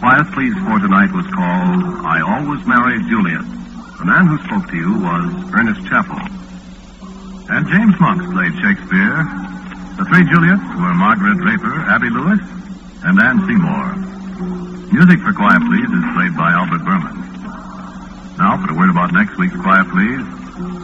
Quiet Please for tonight was called I Always Marry Juliet. The man who spoke to you was Ernest Chappell. And James Monks played Shakespeare. The three Juliets were Margaret Draper, Abby Lewis, and Anne Seymour. Music for Quiet Please is played by Albert Berman. Now for a word about next week's Quiet Please.